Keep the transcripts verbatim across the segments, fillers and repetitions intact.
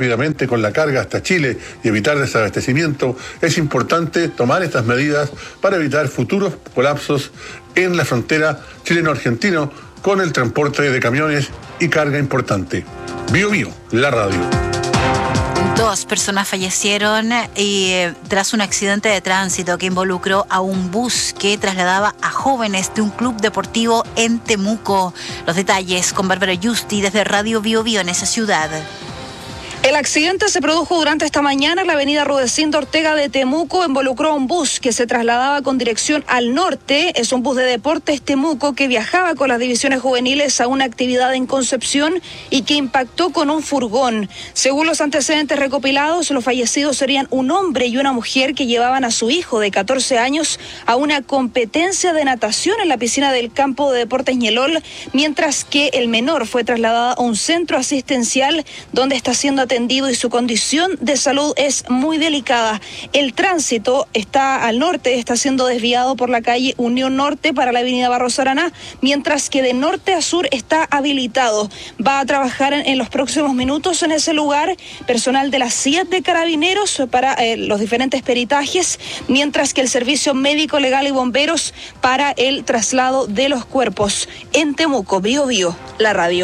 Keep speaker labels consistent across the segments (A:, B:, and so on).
A: rápidamente con la carga hasta Chile y evitar desabastecimiento, es importante tomar estas medidas para evitar futuros colapsos en la frontera chileno-argentino con el transporte de camiones y carga importante. Bio Bio, la radio.
B: Dos personas fallecieron y, eh, tras un accidente de tránsito que involucró a un bus que trasladaba a jóvenes de un club deportivo en Temuco. Los detalles con Bárbara Justi desde Radio Bio Bio en esa ciudad.
C: El accidente se produjo durante esta mañana en la avenida Rudecindo Ortega de Temuco. Involucró a un bus que se trasladaba con dirección al norte. Es un bus de deportes Temuco que viajaba con las divisiones juveniles a una actividad en Concepción y que impactó con un furgón. Según los antecedentes recopilados, los fallecidos serían un hombre y una mujer que llevaban a su hijo de catorce años a una competencia de natación en la piscina del campo de deportes Ñelol, mientras que el menor fue trasladado a un centro asistencial donde está siendo atendido y su condición de salud es muy delicada. El tránsito está al norte, está siendo desviado por la calle Unión Norte para la avenida Barros Araná, mientras que de norte a sur está habilitado. Va a trabajar en, en los próximos minutos en ese lugar personal de las C I A T de Carabineros para eh, los diferentes peritajes, mientras que el Servicio Médico Legal y Bomberos para el traslado de los cuerpos. En Temuco, Bio Bio, la radio.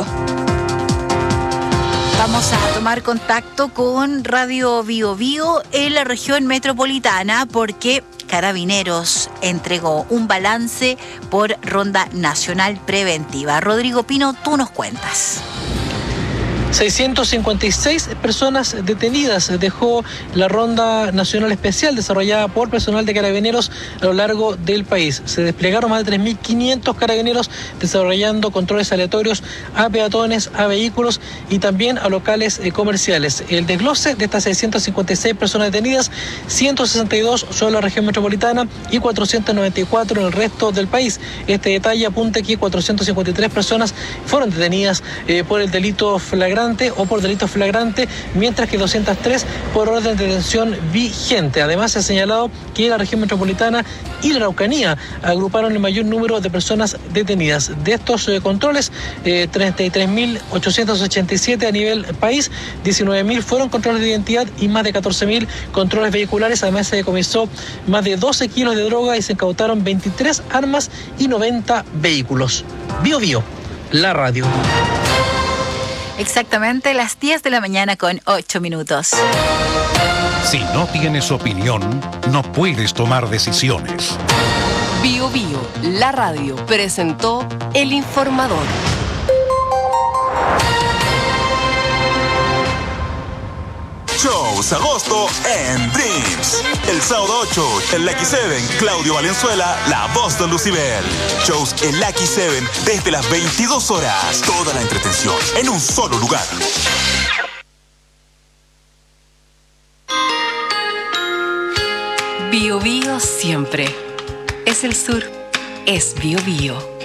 B: Vamos a tomar contacto con Radio Bio Bio en la región metropolitana porque Carabineros entregó un balance por ronda nacional preventiva. Rodrigo Pino, tú nos cuentas.
D: seiscientas cincuenta y seis personas detenidas dejó la ronda nacional especial desarrollada por personal de Carabineros a lo largo del país. Se desplegaron más de tres mil quinientos carabineros desarrollando controles aleatorios a peatones, a vehículos y también a locales eh, comerciales. El desglose de estas seiscientas cincuenta y seis personas detenidas, ciento sesenta y dos son en la región metropolitana y cuatrocientas noventa y cuatro en el resto del país. Este detalle apunta que cuatrocientas cincuenta y tres personas fueron detenidas eh, por el delito flagrante o por delito flagrante, mientras que doscientas tres por orden de detención vigente. Además, se ha señalado que la región metropolitana y la Araucanía agruparon el mayor número de personas detenidas. De estos eh, controles, eh, treinta y tres mil ochocientos ochenta y siete a nivel país, diecinueve mil fueron controles de identidad y más de catorce mil controles vehiculares. Además, se decomisó más de doce kilos de droga y se incautaron veintitrés armas y noventa vehículos. Bio Bio, la radio.
B: Exactamente las diez de la mañana con ocho minutos.
E: Si no tienes opinión, no puedes tomar decisiones.
F: Bio Bio, la radio, presentó El Informador.
G: Shows agosto en Dreams. El sábado ocho, en Lucky Seven, Claudio Valenzuela, la voz de Lucibel. Shows en Lucky Seven desde las veintidós horas. Toda la entretención en un solo lugar.
F: Bio Bio siempre. Es el sur, es Bio Bio.